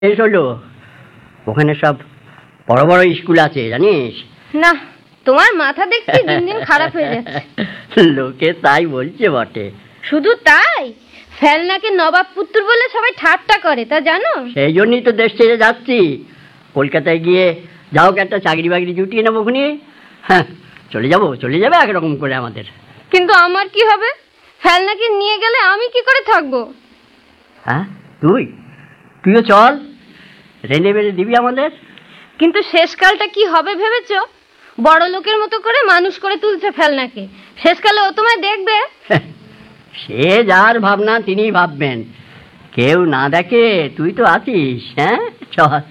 শেষ হলো। ওখানে সব বড় বড় স্কুল আছে জানিস। না, তোমার মাথা দেখছি দিন দিন খারাপ হয়ে যাচ্ছে। লোকে তাই বলছে বটে। শুধু তাই, ফেলনাকে নবাব পুত্র বলে সবাই ঠাট্টা করে, তা জানো? সেই জন্যই তো দেশ ছেড়ে যাচ্ছি। কলকাতায় গিয়ে যাও একটা চাকরি বাকরি জুটিয়ে নেবো ওখানে। হ্যাঁ, চলে যাবে একরকম করে আমাদের। কিন্তু আমার কি হবে? ফেলনাকে নিয়ে গেলে আমি কি করে থাকবো? হ্যাঁ, তুইও চল, রেনে বেড়ে দিবি আমাদের। কিন্তু শেষকালটা কি হবে ভেবেছো? বড় লোকের মতো করে মানুষ করে তুলছে ফেলনাকে, শেষকালে ও তোমায় দেখবে। সে যার ভাবনা তিনি ভাববেন, কেউ না দেখে, তুই তো আছিস। হ্যাঁ, চল।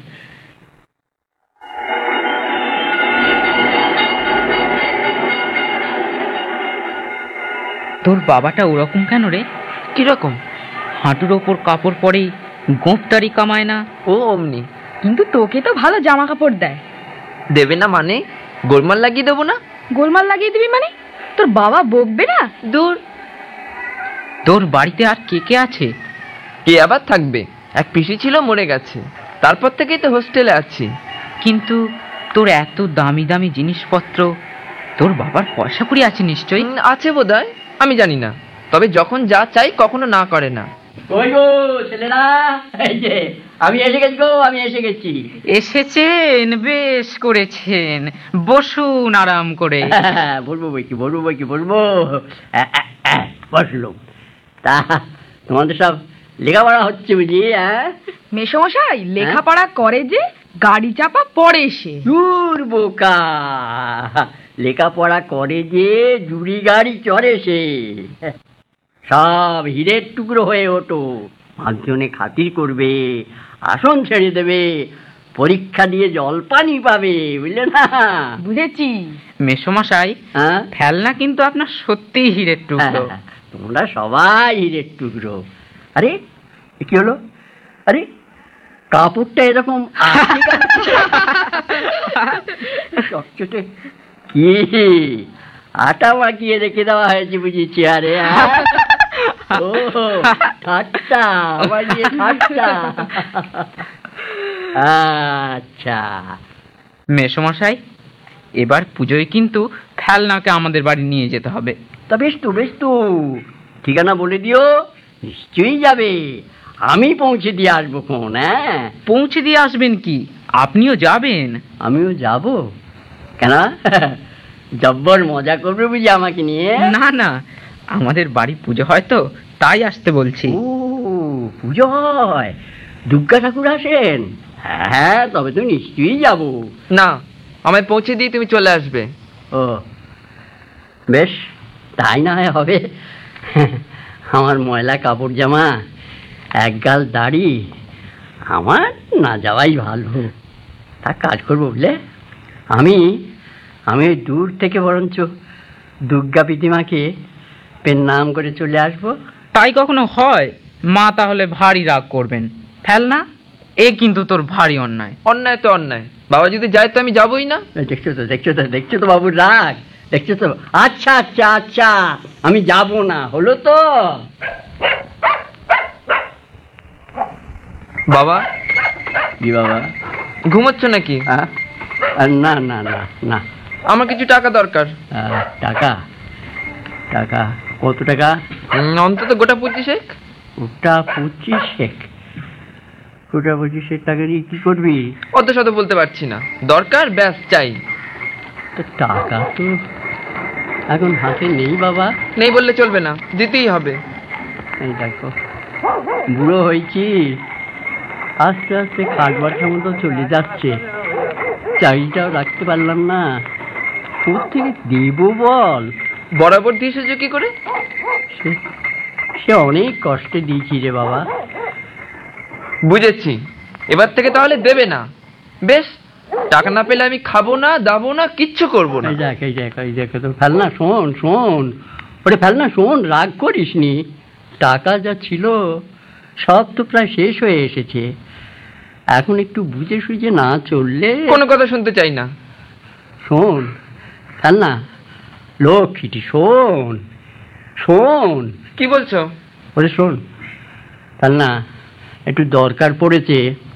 তোর বাবাটা ওরকম কেন রে? কিরকম? হাঁটুর ওপর কাপড় পরে, গোঁফদারি কামায় না। ও অমনি। কিন্তু তোকে তো ভালো জামা কাপড় দেয়। দেবে না মানে? গোলমাল লাগিয়ে দেবো না? গোলমাল লাগিয়ে দিবি মানে? তোর বাবা বকবে না? দূর। তোর বাড়িতে আর কে কে আছে? কে আবার থাকবে? এক পিসি ছিল, মরে গেছে। তারপর থেকেই তো হোস্টেলে আছি। কিন্তু তোর এত দামি দামি জিনিসপত্র, তোর বাবার পয়সা কড়ি আছে নিশ্চয়ই। আছে বোধহয়, আমি জানি না। তবে যখন যা চাই কখনো না করে না। ওই গো ছেলেরা, এই যে আমি এসে গেছি। এসেছেন, বেশ করেছেন। বসুন আরাম করে। বলবো বসলো। তা তোমাদের সব লেখাপড়া হচ্ছে বুঝি? হ্যাঁ, মেসমশাই লেখাপড়া করে যে, গাড়ি চাপা পড়ে সে। দূর বোকা, লেখাপড়া করে যে জুড়ি গাড়ি চড়ে সে। সব হীরের টুকরো হয়ে ওঠো, পাঁচজনে খাতির করবে, আসন ছেড়ে দেবে, পরীক্ষা দিয়ে জলপানি পাবে, বুঝলে না? বুঝেছি। মেসোমশাই, হ্যাঁ, ফেলনা কিন্তু আপনার সত্যিই হীরের টুকরো। তোমরা সবাই হীরের টুকরো। আরে কি হলো? আরে কাপড়টা এরকম চকচকে কি আটা মাখিয়ে রেখে দেওয়া হয়েছে বুঝি চেয়ারে? ও ঠাট্টা, আমার নিয়ে ঠাট্টা। আচ্ছা মেসোমশাই, এবার পুজোয় কিন্তু ফেলনাকে আমাদের বাড়ি নিয়ে যেতে হবে। তা বেশ তো, ঠিকানা বলে দিও, নিশ্চয়ই যাবে। আমি পৌঁছে দিয়ে আসবো কোন? হ্যাঁ, পৌঁছে দিয়ে আসবেন কি, আপনিও যাবেন? আমিও যাব। কেন, জব্বর মজা করবে বুঝি আমাকে নিয়ে? না না, আমাদের বাড়ি পুজো হয় তো, তাই আসতে বলছি। ও, পুজো হয়? দুর্গা ঠাকুর আসেন? হ্যাঁ, তবে তো নিশ্চয়ই যাব। না, আমায় পৌঁছে দিয়ে তুমি চলে আসবে। ও বেশ, তাই না হয় হবে। আমার ময়লা কাপড় জামা, একগাল দাড়ি, আমার না যাওয়াই ভালো। তা কাজ করবো বুঝলে, আমি দূর থেকে বরঞ্চ দুর্গা প্রতিমাকে পেন নাম করে চলে আসবো। তাই কখনো হয়? মা তাহলে ভারী রাগ করবেন। ফেলনা, এ কিন্তু তোর ভারী অন্যায়। অন্যায় তো অন্যায়, বাবা যদি যায় তো আমি যাবই না। দেখছো তো বাবুর রাগ, দেখছো তো? আচ্ছা, আমি যাব না, হলো তো? বাবা। কি বাবা? ঘুমোচ্ছ নাকি? না না না না, আমার কিছু টাকা দরকার। টাকা? কত টাকা? অন্তত গোটা 25। ওটা 25? গোটা 25 টাকা নিয়ে কি করবি? অত শত বলতে পারছি না, দরকার, ব্যাস চাই। টাকা তো এখন হাতে নেই বাবা। নেই বললে চলবে না, দিতেই হবে। এই দেখো, বুড়ো হয়েছি, আস্তে আস্তে খাটবাটার মতো চলে যাচ্ছে, চাকরিটাও রাখতে পারলাম না, কোত্থেকে দেব বল? বরাবর দিয়ে এসেছো কি করে? সে অনেক কষ্টে দিয়েছি রে বাবা। বুঝেছি, এবার থেকে তাহলে দেবে না। বেশ, টাকা না পেলে আমি খাবো না, দাবো না, কিচ্ছু করবো না। এই দেখ তো ফেলনা, শোন ওরে ফেলনা, শোন, রাগ করিস নি। টাকা যা ছিল সব তো প্রায় শেষ হয়ে এসেছে, এখন একটু বুঝে সুঝে না চললে। কোনো কথা শুনতে চাই না। শোন ফেলনা, লক্ষ্মীটি, শোন। কি বলছো? ওরে শোন ফেলনা, একটু দরকার পড়েছে,